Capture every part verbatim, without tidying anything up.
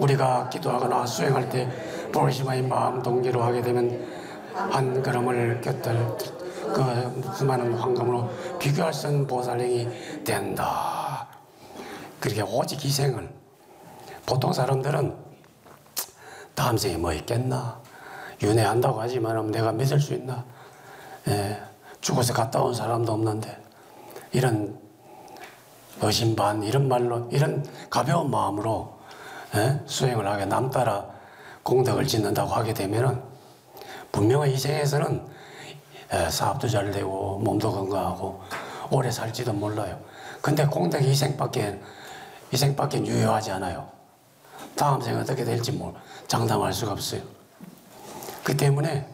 우리가 기도하거나 수행할 때 보리심의 마음 동기로 하게 되면 한 걸음을 곁들 그 수많은 황금으로 비교할 수 없는 보살행이 된다. 그렇게 오직 희생을, 보통 사람들은 다음 생에 뭐 있겠나, 윤회한다고 하지만 내가 믿을 수 있나, 예, 죽어서 갔다 온 사람도 없는데 이런 의심 반 이런 말로, 이런 가벼운 마음으로 예? 수행을 하게 남 따라 공덕을 짓는다고 하게 되면은 분명히 이 생에서는 예, 사업도 잘 되고 몸도 건강하고 오래 살지도 몰라요. 근데 공덕이 이 생밖에 이 생밖에 유효하지 않아요. 다음 생 어떻게 될지 뭐 장담할 수가 없어요. 그 때문에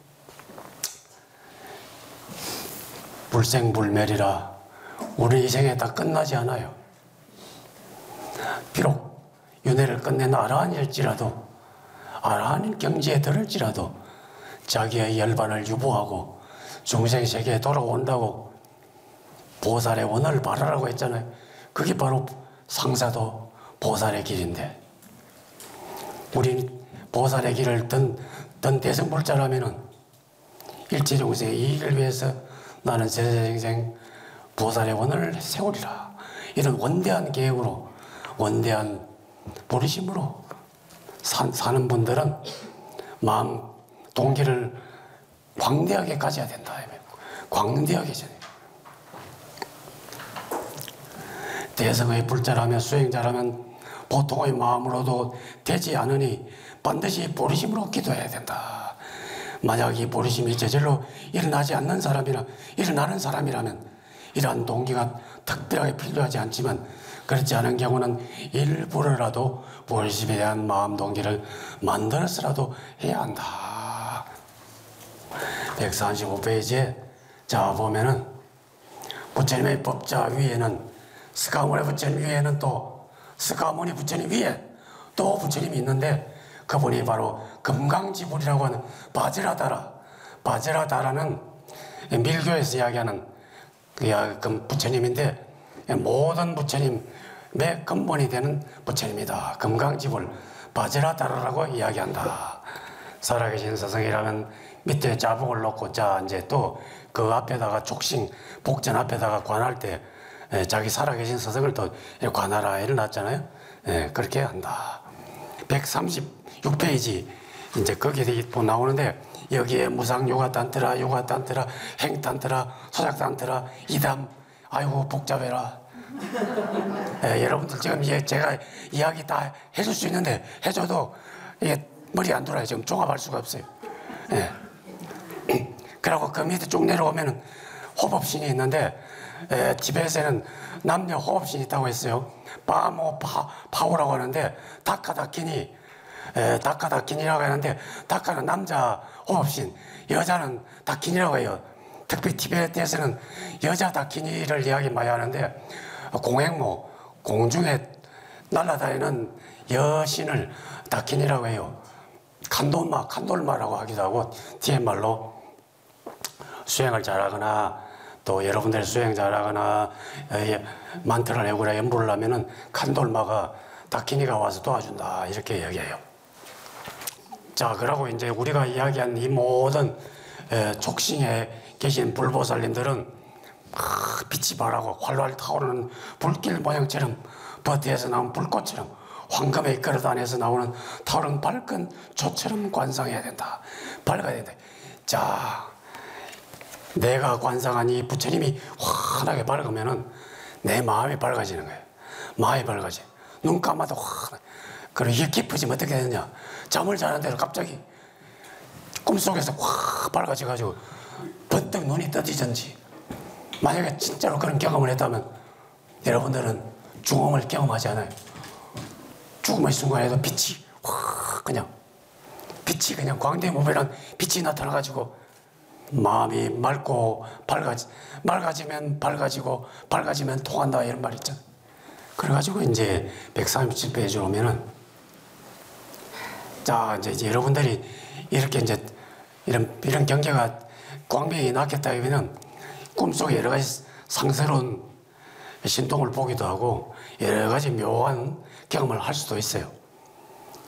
불생불멸이라 우리 이 생에 다 끝나지 않아요. 비록 윤회를 끝낸 아라한일지라도, 아라한 경지에 들을지라도 자기의 열반을 유보하고 중생 세계에 돌아온다고 보살의 원을 바라라고 했잖아요. 그게 바로 상사도 보살의 길인데, 우리 보살의 길을 든, 든 대승불자라면은 일체중생의 이익을 위해서 나는 세세생생 보살의 원을 세우리라, 이런 원대한 계획으로, 원대한 보리심으로 사, 사는 분들은 마음 동기를 광대하게 가져야 된다. 광대하게 가져야 된다. 대성의 불자라면, 수행자라면 보통의 마음으로도 되지 않으니 반드시 보리심으로 기도해야 된다. 만약 이 보리심이 저절로 일어나지 않는 사람이라, 일어나는 사람이라면 이러한 동기가 특별하게 필요하지 않지만, 그렇지 않은 경우는 일부러라도 보리심에 대한 마음 동기를 만들어서라도 해야 한다. 백삼십오 페이지에 자 보면은 부처님의 법자 위에는, 스가모니 부처님 위에는 또 스가모니 부처님 위에 또 부처님이 있는데, 그분이 바로 금강지불이라고 하는 바지라다라, 바지라다라는 밀교에서 이야기하는 그 부처님인데, 모든 부처님의 근본이 되는 부처님이다. 금강지불 바지라다라라고 이야기한다. 살아계신 스승이라면 밑에 자복을 놓고, 자 이제 또 그 앞에다가 촉신 복전 앞에다가 관할 때 자기 살아계신 스승을 또 관하라 일어났잖아요. 예, 그렇게 한다. 백삼십육 페이지 이제 거기에 또 나오는데, 여기에 무상 요가 단트라, 요가 단트라, 행 단트라, 소작 단트라, 이담, 아이고 복잡해라. 예, 여러분들 지금 이제 제가 이야기 다 해줄 수 있는데 해줘도 이게 머리 안 돌아요. 지금 종합할 수가 없어요. 예. 그리고 그 밑에 쭉 내려오면은 호법신이 있는데, 에, 티벳에는 남녀 호법신이 있다고 했어요. 바모 파, 파오라고 하는데, 다카다키니, 에, 다카다키니라고 하는데, 다카는 남자 호법신, 여자는 다키니라고 해요. 특히 티벳에서는 여자 다키니를 이야기 많이 하는데, 공행모, 공중에 날아다니는 여신을 다키니라고 해요. 칸돌마, 칸돌마라고 하기도 하고, 뒤에 말로 수행을 잘하거나, 또 여러분들 수행 잘하거나 만트를 외우거나 연부를 하면은 칸돌마가, 다키니가 와서 도와준다, 이렇게 이야기해요. 자, 그러고 이제 우리가 이야기한 이 모든 촉신에 계신 불보살님들은 빛이 바라고 활활 타오르는 불길 모양처럼, 버티에서 나온 불꽃처럼, 황금의 그릇 안에서 나오는 타오르는 밝은 조처럼 관상해야 된다. 밝아야 된다. 자, 내가 관상한 이 부처님이 환하게 밝으면은 내 마음이 밝아지는 거예요. 마음이 밝아져. 눈 감아도 환. 그리고 이게 깊어지면 어떻게 되느냐? 잠을 자는데도 갑자기 꿈속에서 확 밝아져가지고 번뜩 눈이 떠지든지. 만약에 진짜로 그런 경험을 했다면 여러분들은 죽음을 경험하지 않아요. 죽음의 순간에도 빛이 확 그냥 빛이 그냥 광대무변한 빛이 나타나가지고 마음이 맑고 밝아지, 맑아지면 밝아지고 밝아지면 통한다, 이런 말 있잖아요. 그래가지고 이제 백삼십칠 페이지로 오면은, 자, 이제 여러분들이 이렇게 이제 이런, 이런 경계가 광명이 났겠다 하면 꿈속에 여러 가지 상스러운 신동을 보기도 하고 여러 가지 묘한 경험을 할 수도 있어요.